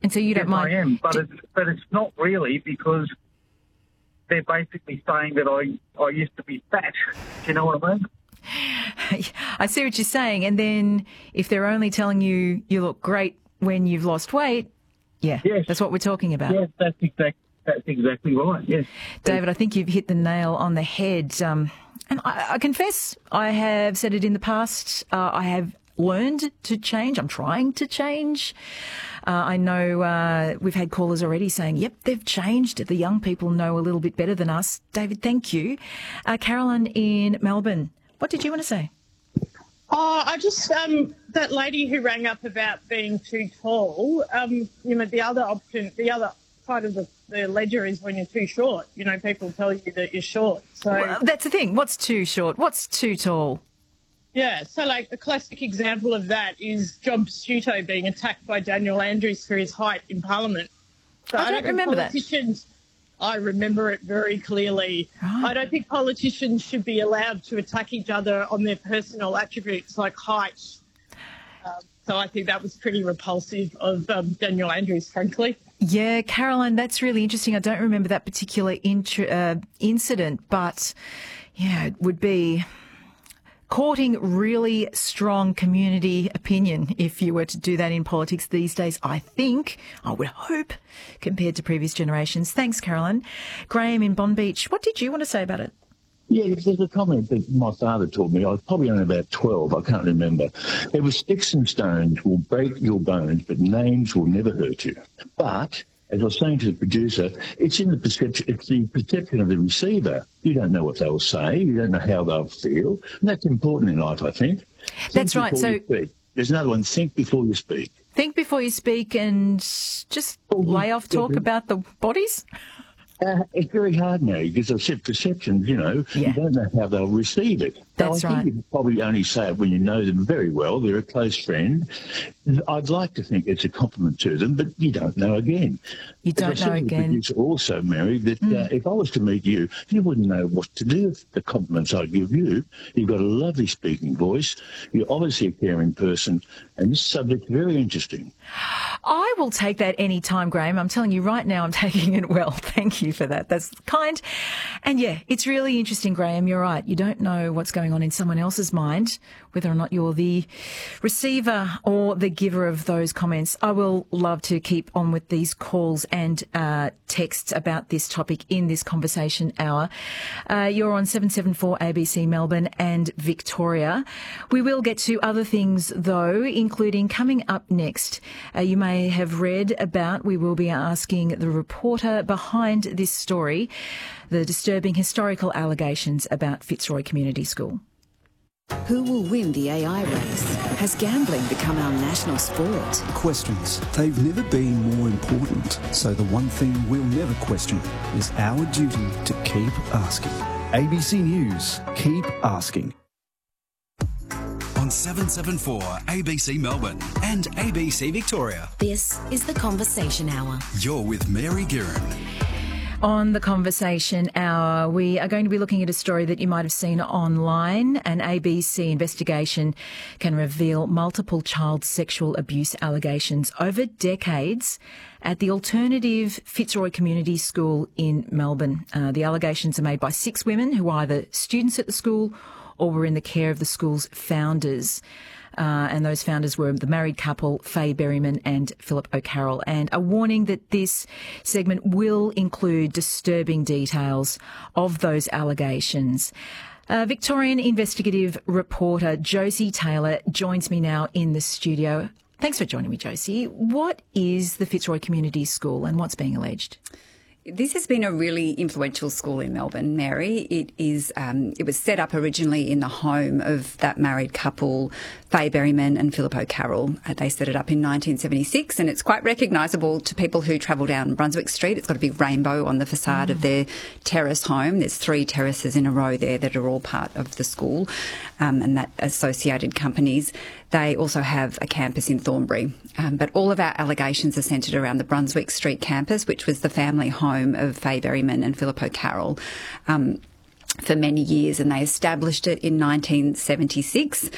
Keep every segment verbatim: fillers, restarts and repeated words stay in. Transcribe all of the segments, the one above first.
And so you don't yes, mind... I am, but D- it's, but it's not really, because they're basically saying that I, I used to be fat. Do you know what I mean? I see what you're saying. And then if they're only telling you you look great when you've lost weight, yeah, yes. that's what we're talking about. Yes, that's exactly, that's exactly right, yes. David, I think you've hit the nail on the head. Um, and I, I confess, I have said it in the past. Uh, I have learned to change. I'm trying to change. Uh, I know uh, we've had callers already saying, yep, they've changed. The young people know a little bit better than us. David, thank you. Uh, Carolyn in Melbourne, what did you want to say? Oh, I just, um, that lady who rang up about being too tall, um, you know, the other option, the other side of the, the ledger is when you're too short. You know, people tell you that you're short. So Well, that's the thing. What's too short? What's too tall? Yeah, so like a classic example of that is John Pesutto being attacked by Daniel Andrews for his height in Parliament. So I don't remember that. politicians, I remember it very clearly. Right. I don't think politicians should be allowed to attack each other on their personal attributes like height. Um, so I think that was pretty repulsive of um, Daniel Andrews, frankly. Yeah, Caroline, that's really interesting. I don't remember that particular int- uh, incident, but yeah, it would be courting really strong community opinion if you were to do that in politics these days, I think, I would hope, compared to previous generations. Thanks, Caroline. Graham in Bond Beach, what did you want to say about it? Yeah, there's a comment that my father taught me. I was probably only about twelve, I can't remember. It was sticks and stones will break your bones, but names will never hurt you. But, as I was saying to the producer, it's in the perception, it's the perception of the receiver. You don't know what they'll say. You don't know how they'll feel. And that's important in life, I think. Think That's right. So there's another one. Think before you speak. Think before you speak and just lay off talk about the bodies? Uh, it's very hard now because I've said perceptions, you know, Yeah. you don't know how they'll receive it. That's so I right. think you can probably only say it when you know them very well. They're a close friend. I'd like to think it's a compliment to them, but you don't know again. You don't As I know said to the again. producer also, Mary, that Mm. uh, if I was to meet you, you wouldn't know what to do with the compliments I give you. You've got a lovely speaking voice. You're obviously a caring person, and this subject's very interesting. I will take that any time, Graham. I'm telling you right now, I'm taking it well. Thank you for that. That's kind. And yeah, it's really interesting, Graham. You're right. You don't know what's going on in someone else's mind, whether or not you're the receiver or the giver of those comments. I will love to keep on with these calls and uh, texts about this topic in this conversation hour. Uh, you're on seven seven four A B C Melbourne and Victoria. We will get to other things, though, including coming up next. Uh, you may have read about, we will be asking the reporter behind this story, the disturbing historical allegations about Fitzroy Community School. Who will win the A I race? Has gambling become our national sport? Questions. They've never been more important. So the one thing we'll never question is our duty to keep asking. A B C News. Keep asking. On seven seven four A B C Melbourne and A B C Victoria. This is the Conversation Hour. You're with Mary Guerin. On the Conversation Hour, we are going to be looking at a story that you might have seen online. An A B C investigation can reveal multiple child sexual abuse allegations over decades at the alternative Fitzroy Community School in Melbourne. Uh, the allegations are made by six women who are either students at the school or were in the care of the school's founders. Uh, and those founders were the married couple, Faye Berryman and Philip O'Carroll. And a warning that this segment will include disturbing details of those allegations. Uh, Victorian investigative reporter Josie Taylor joins me now in the studio. Thanks for joining me, Josie. What is the Fitzroy Community School and what's being alleged? This has been a really influential school in Melbourne, Mary. It is. Um, it was set up originally in the home of that married couple, Faye Berryman and Philip O'Carroll. Uh, they set it up in nineteen seventy-six, and it's quite recognisable to people who travel down Brunswick Street. It's got a big rainbow on the facade mm. of their terrace home. There's three terraces in a row there that are all part of the school, um, and that associated companies. They also have a campus in Thornbury. Um, but all of our allegations are centred around the Brunswick Street campus, which was the family home of Faye Berryman and Philip O'Carroll um, for many years, and they established it in nineteen seventy-six.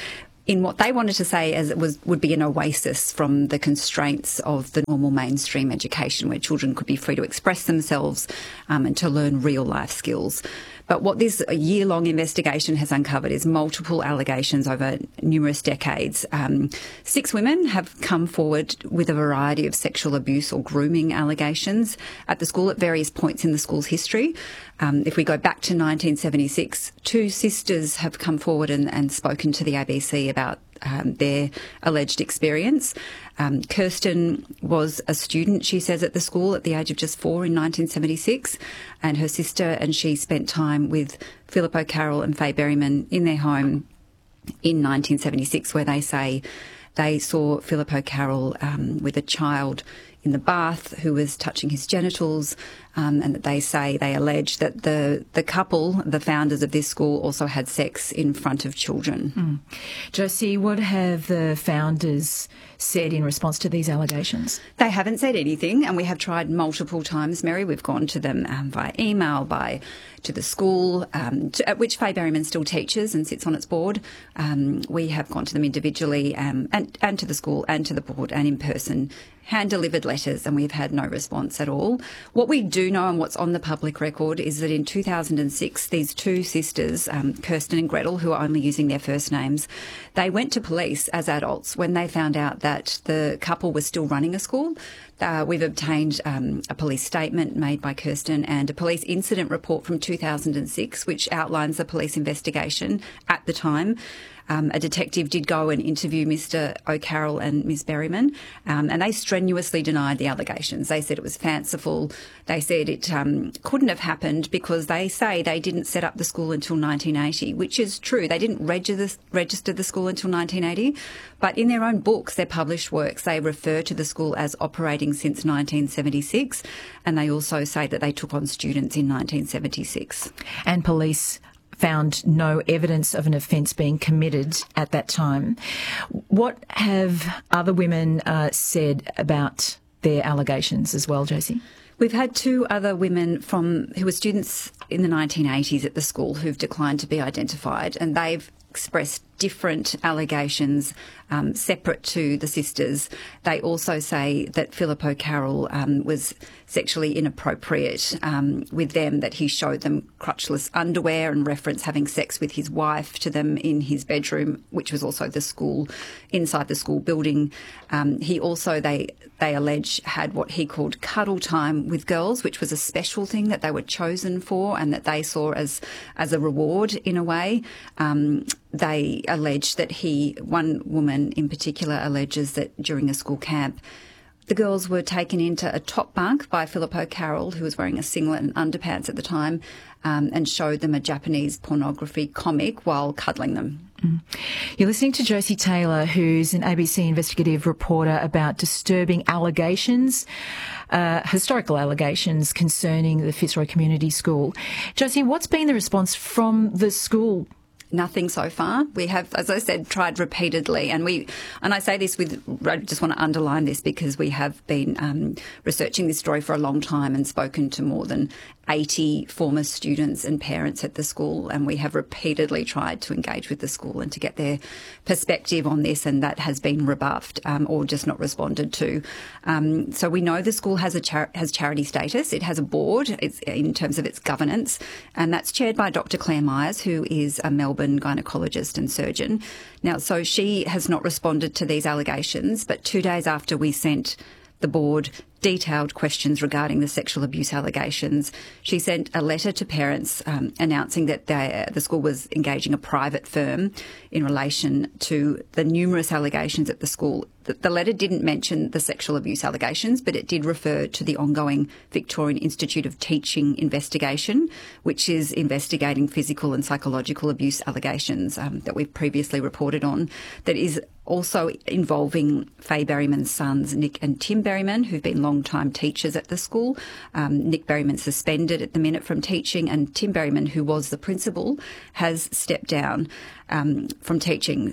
in what they wanted to say as it was would be an oasis from the constraints of the normal mainstream education, where children could be free to express themselves um, and to learn real life skills. But what this year-long investigation has uncovered is multiple allegations over numerous decades. Um, six women have come forward with a variety of sexual abuse or grooming allegations at the school at various points in the school's history. Um, if we go back to nineteen seventy-six, two sisters have come forward and, and spoken to the A B C about um, their alleged experience. Um, Kirsten was a student, she says, at the school at the age of just four in nineteen seventy-six, and her sister and she spent time with Philip O'Carroll and Faye Berryman in their home in nineteen seventy-six, where they say they saw Philip O'Carroll um, with a child in the bath who was touching his genitals, um, and that they say, they allege that the, the couple, the founders of this school, also had sex in front of children. Mm. Josie, what have the founders said in response to these allegations? They haven't said anything, and we have tried multiple times, Mary. We've gone to them um, via email, by to the school, um, to, at which Faye Berryman still teaches and sits on its board. Um, we have gone to them individually um, and, and to the school and to the board and in person, hand-delivered letters, and we've had no response at all. What we do know and what's on the public record is that in two thousand six, these two sisters, um, Kirsten and Gretel, who are only using their first names, they went to police as adults when they found out that the couple was still running a school. Uh, we've obtained um, a police statement made by Kirsten and a police incident report from two thousand six, which outlines the police investigation at the time. Um, a detective did go and interview Mister O'Carroll and Miz Berryman, um, and they strenuously denied the allegations. They said it was fanciful. They said it um, couldn't have happened because they say they didn't set up the school until nineteen eighty, which is true. They didn't register, register the school until nineteen eighty, but in their own books, their published works, they refer to the school as operating since nineteen seventy-six, and they also say that they took on students in nineteen seventy-six. And police found no evidence of an offence being committed at that time. What have other women uh, said about their allegations as well, Josie? We've had two other women from who were students in the nineteen eighties at the school who've declined to be identified, and they've expressed different allegations um, separate to the sisters. They also say that Philip O'Carroll um, was sexually inappropriate um, with them, that he showed them crotchless underwear and referenced having sex with his wife to them in his bedroom, which was also the school, inside the school building. Um, he also, they they allege, had what he called cuddle time with girls, which was a special thing that they were chosen for and that they saw as, as a reward in a way. Um, they allege that he, one woman in particular alleges that during a school camp, the girls were taken into a top bunk by Philip O'Carroll, who was wearing a singlet and underpants at the time, um, and showed them a Japanese pornography comic while cuddling them. Mm. You're listening to Josie Taylor, who's an A B C investigative reporter, about disturbing allegations, uh, historical allegations concerning the Fitzroy Community School. Josie, what's been the response from the school? Nothing so far. We have, as I said, tried repeatedly, and we, and I say this with, I just want to underline this because we have been um, researching this story for a long time and spoken to more than eighty former students and parents at the school, and we have repeatedly tried to engage with the school and to get their perspective on this, and that has been rebuffed um, or just not responded to. Um, so we know the school has a char- has charity status. It has a board it's, in terms of its governance, and that's chaired by Doctor Claire Myers, who is a Melbourne gynaecologist and surgeon. Now, so she has not responded to these allegations, but two days after we sent the board detailed questions regarding the sexual abuse allegations, she sent a letter to parents um, announcing that they, the school was engaging a private firm in relation to the numerous allegations at the school. The, the letter didn't mention the sexual abuse allegations, but it did refer to the ongoing Victorian Institute of Teaching investigation, which is investigating physical and psychological abuse allegations um, that we've previously reported on, that is also involving Faye Berryman's sons, Nick and Tim Berryman, who've been long-time teachers at the school. Um, Nick Berryman suspended at the minute from teaching, and Tim Berryman, who was the principal, has stepped down um, from teaching.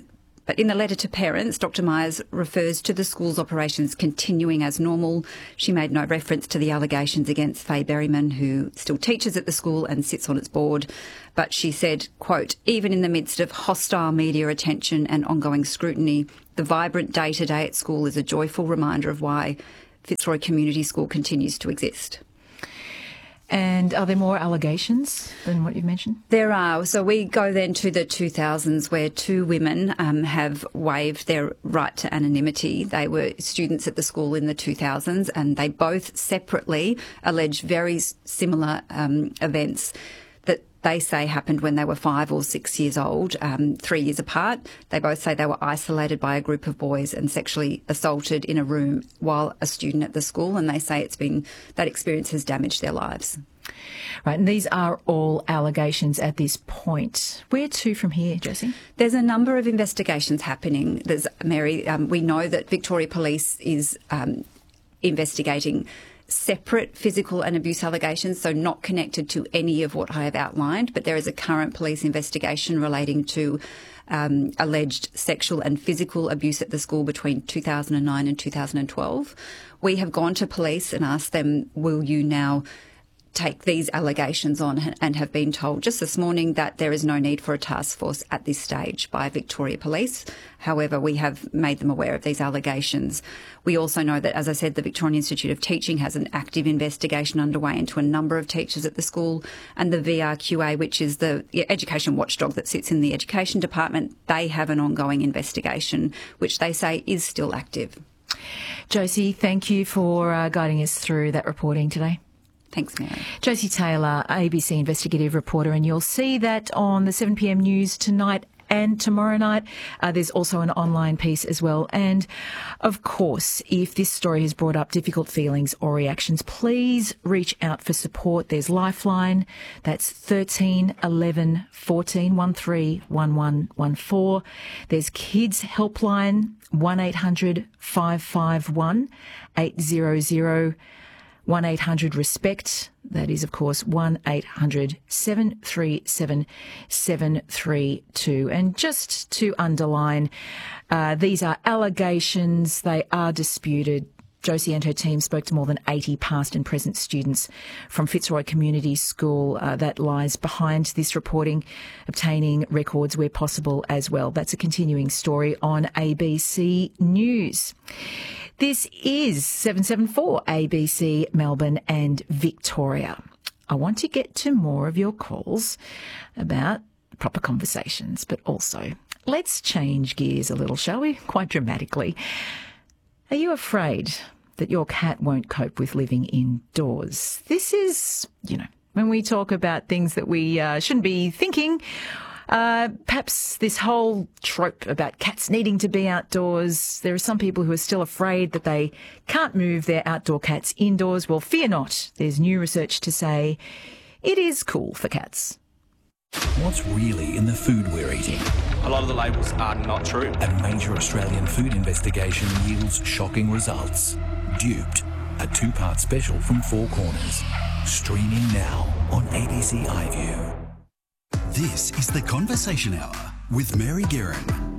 but in the letter to parents, Doctor Myers refers to the school's operations continuing as normal. She made no reference to the allegations against Faye Berryman, who still teaches at the school and sits on its board. But she said, quote, even in the midst of hostile media attention and ongoing scrutiny, the vibrant day-to-day at school is a joyful reminder of why Fitzroy Community School continues to exist. And are there more allegations than what you've mentioned? There are. So we go then to the two thousands, where two women um, have waived their right to anonymity. They were students at the school in the two thousands, and they both separately allege very similar um, events that they say happened when they were five or six years old, um, three years apart. They both say they were isolated by a group of boys and sexually assaulted in a room while a student at the school, and they say it's been that experience has damaged their lives. Right, and these are all allegations at this point. Where to from here, Josie? There's a number of investigations happening. There's, Mary, um, we know that Victoria Police is um, investigating separate physical and abuse allegations, so not connected to any of what I have outlined, but there is a current police investigation relating to um, alleged sexual and physical abuse at the school between two thousand nine and two thousand twelve. We have gone to police and asked them, will you now take these allegations on, and have been told just this morning that there is no need for a task force at this stage by Victoria Police. However, we have made them aware of these allegations. We also know that, as I said, the Victorian Institute of Teaching has an active investigation underway into a number of teachers at the school, and the V R Q A, which is the education watchdog that sits in the education department, they have an ongoing investigation, which they say is still active. Josie, thank you for uh, guiding us through that reporting today. Thanks, Mary. Josie Taylor, A B C investigative reporter, and you'll see that on the seven p m news tonight and tomorrow night. Uh, there's also an online piece as well. And, of course, if this story has brought up difficult feelings or reactions, please reach out for support. There's Lifeline. That's thirteen eleven fourteen one three one one one four. There's Kids Helpline, one eight hundred five five one eight hundred. one eight hundred RESPECT. That is, of course, one eight hundred seven three seven seven three two. And just to underline, uh, these are allegations. They are disputed. Josie and her team spoke to more than eighty past and present students from Fitzroy Community School. Uh, that lies behind this reporting, obtaining records where possible as well. That's a continuing story on A B C News. This is seven seven four A B C Melbourne and Victoria. I want to get to more of your calls about proper conversations, but also let's change gears a little, shall we? Quite dramatically. Are you afraid that your cat won't cope with living indoors? This is, you know, when we talk about things that we uh, shouldn't be thinking. Uh, perhaps this whole trope about cats needing to be outdoors. There are some people who are still afraid that they can't move their outdoor cats indoors. Well, fear not. There's new research to say it is cool for cats. What's really in the food we're eating? A lot of the labels are not true. A major Australian food investigation yields shocking results. Duped, a two-part special from Four Corners. Streaming now on A B C iView. This is The Conversation Hour with Mary Guerin.